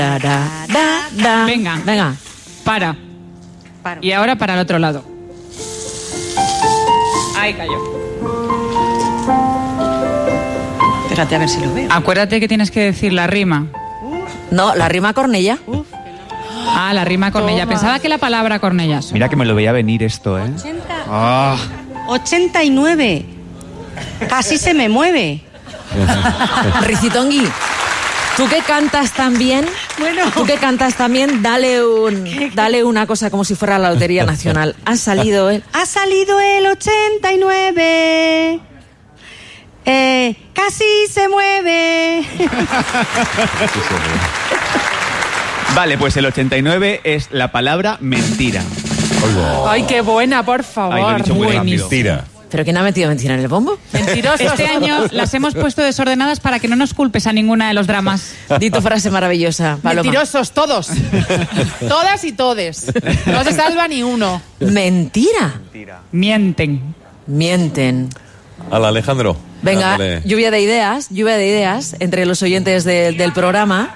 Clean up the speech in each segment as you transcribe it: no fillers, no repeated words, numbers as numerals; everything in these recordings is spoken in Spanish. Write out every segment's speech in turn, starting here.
Venga. Para. Y ahora para el otro lado. Ahí cayó. Espérate a ver si lo veo. Acuérdate que tienes que decir la rima. No, la rima Cornella. Ah, la rima Cornella. Pensaba que la palabra Cornella. Mira que me lo veía venir esto, ¿eh? 89. Casi se me mueve. Ricitongui, tú que cantas tan bien, dale una cosa como si fuera la Lotería Nacional. Ha salido el 89. Casi se mueve. Vale, pues el 89 es la palabra mentira. Ay, qué buena, por favor. Ay, lo he dicho muy rápido. Mentira. ¿Pero quién ha metido mentira en el bombo? Mentirosos. Este año las hemos puesto desordenadas para que no nos culpes a ninguna de los dramas. Di tu frase maravillosa, Paloma. Mentirosos todos. Todas y todes. No se salva ni uno. Mentira. Mienten. Al Alejandro. Venga, Dándole. lluvia de ideas entre los oyentes del programa.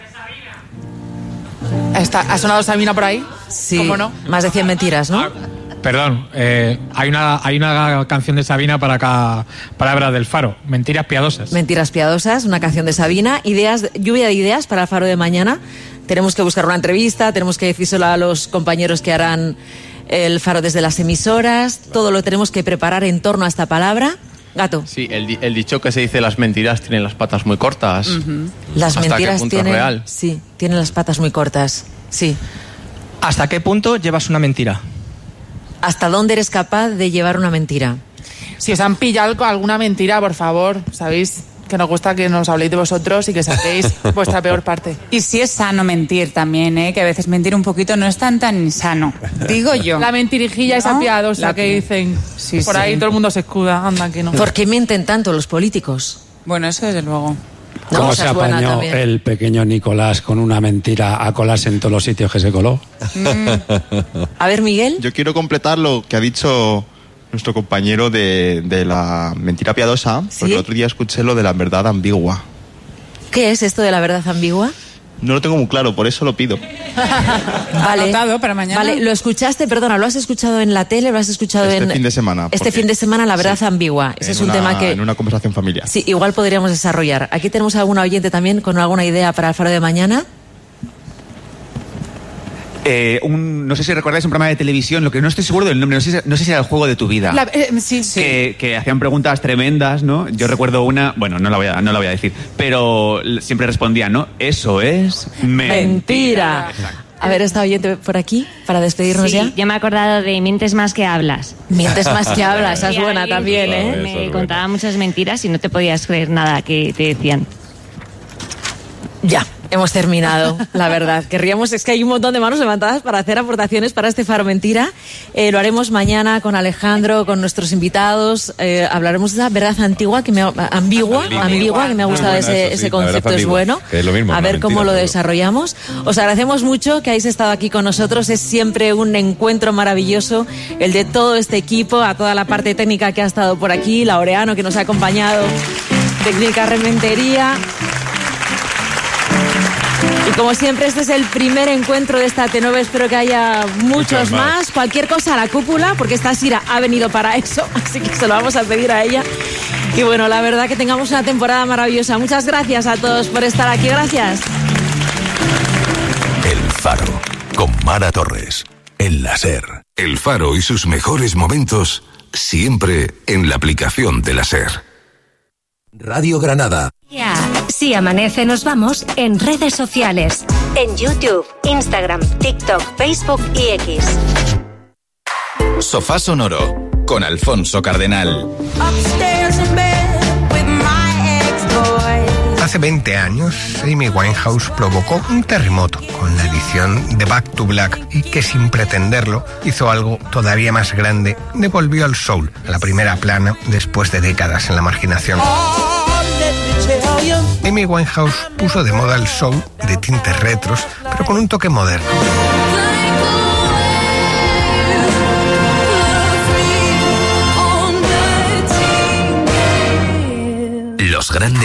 ¿Ha sonado Sabina por ahí? Sí, ¿Cómo no? más de 100 mentiras, ¿no? Perdón, hay una canción de Sabina para cada palabra del Faro. Mentiras piadosas. Mentiras piadosas, una canción de Sabina. Lluvia de ideas para el Faro de mañana. Tenemos que buscar una entrevista, tenemos que decírselo a los compañeros que harán el Faro desde las emisoras. Todo lo tenemos que preparar en torno a esta palabra. Gato. Sí, el dicho que se dice las mentiras tienen las patas muy cortas. Las ¿Hasta mentiras qué punto es real? Sí, tienen las patas muy cortas. Sí. ¿Hasta qué punto llevas una mentira? ¿Hasta dónde eres capaz de llevar una mentira? Si os han pillado alguna mentira, por favor, sabéis que nos gusta que nos habléis de vosotros y que saquéis vuestra peor parte. Y si es sano mentir también, que a veces mentir un poquito no es tan sano. Digo yo. La mentirijilla esa ¿No? piadosa La que dicen. Sí, por sí. ahí todo el mundo se escuda, anda que no. ¿Por qué mienten tanto los políticos? Bueno, eso desde luego. No, ¿Cómo esa se es buena apañó también. el pequeño Nicolás con una mentira a colarse en todos los sitios que se coló? A ver, Miguel. Yo quiero completar lo que ha dicho nuestro compañero de la mentira piadosa, porque el otro día escuché lo de la verdad ambigua. ¿Qué es esto de la verdad ambigua? No lo tengo muy claro, por eso lo pido. Vale. Anotado para mañana. Vale, lo escuchaste, perdona, ¿lo has escuchado en la tele? ¿Lo has escuchado Este fin de semana. Este fin de semana, la verdad ambigua. Ese es un tema que... En una conversación familiar. Sí, igual podríamos desarrollar. Aquí tenemos alguna oyente también con alguna idea para el Faro de mañana. No sé si recordáis un programa de televisión, lo que no estoy seguro del nombre, no sé si era el juego de tu vida. Sí. Que hacían preguntas tremendas, ¿no? Yo recuerdo una, bueno, no la voy a decir, pero siempre respondía, ¿no? Eso es mentira. A ver, esta oyente por aquí, para despedirnos Sí, ya. yo me he acordado de mientes más que hablas. Mientes más que hablas, esa es Y buena alguien también, que ¿eh? Me contaba muchas mentiras y no te podías creer nada que te decían. Ya, hemos terminado, la verdad. Querríamos, es que hay un montón de manos levantadas para hacer aportaciones para este Faro Mentira. Lo haremos mañana con Alejandro, con nuestros invitados. Hablaremos de la verdad ambigua, que me ha gustado ese concepto, es bueno. Que es lo mismo, A ver cómo lo desarrollamos. Os agradecemos mucho que hayáis estado aquí con nosotros. Es siempre un encuentro maravilloso el de todo este equipo, a toda la parte técnica que ha estado por aquí, Laureano que nos ha acompañado, Técnica Rementería. Y como siempre, este es el primer encuentro de esta T9. Espero que haya muchos más. Cualquier cosa a la cúpula, porque esta Sira ha venido para eso. Así que se lo vamos a pedir a ella. Y bueno, la verdad que tengamos una temporada maravillosa. Muchas gracias a todos por estar aquí. Gracias. El Faro, con Mara Torres. El la SER. El Faro y sus mejores momentos, siempre en la aplicación de la SER. Radio Granada. Si amanece, nos vamos en redes sociales. En YouTube, Instagram, TikTok, Facebook y X. Sofá Sonoro, con Alfonso Cardenal. Hace 20 años, Amy Winehouse provocó un terremoto con la edición de Back to Black y que sin pretenderlo hizo algo todavía más grande, devolvió al soul a la primera plana después de décadas en la marginación. Amy Winehouse puso de moda el soul de tintes retros, pero con un toque moderno. Los grandes